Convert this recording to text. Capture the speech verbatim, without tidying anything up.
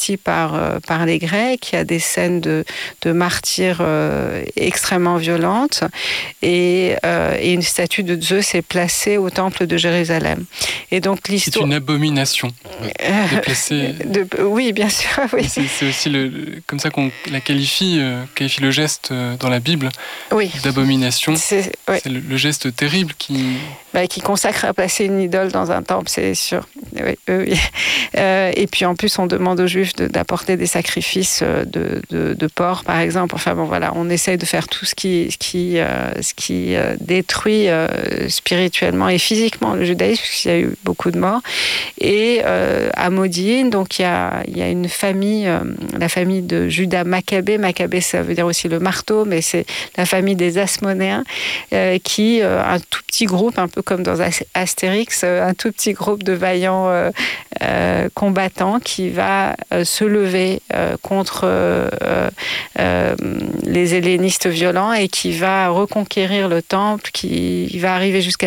investi par, euh, par les Grecs. Il y a des scènes de, de martyrs euh, extrêmement violentes. Et, euh, et une statue de Zeus est placée au temple de Jérusalem. Et donc, l'histoire... C'est une abomination de placer... de... Oui, bien sûr. Oui. C'est, c'est aussi le, le, comme ça qu'on la qualifie, euh, qualifie le geste euh, dans la Bible, oui. d'abomination. C'est, oui. c'est le, le geste terrible qui... Bah, qui consacre à placer une idole dans un temple, c'est sûr. Oui, oui. Euh, et puis en plus, on demande aux Juifs de, d'apporter des sacrifices de, de, de porc, par exemple. Enfin bon, voilà, on essaye de faire tout ce qui, ce qui, euh, ce qui euh, détruit euh, spirituellement et physiquement le judaïsme, puisqu'il y a eu beaucoup de morts. Et euh, à Modi'in, donc il y a, il y a une famille, euh, la famille de Judas Maccabée. Maccabée, ça veut dire aussi le marteau, mais c'est la famille des Asmonéens, euh, qui, euh, un tout petit groupe, un peu comme dans Astérix, un tout petit groupe de vaillants euh, euh, combattants qui va euh, se lever euh, contre euh, euh, les hellénistes violents et qui va reconquérir le temple, qui va arriver jusqu'à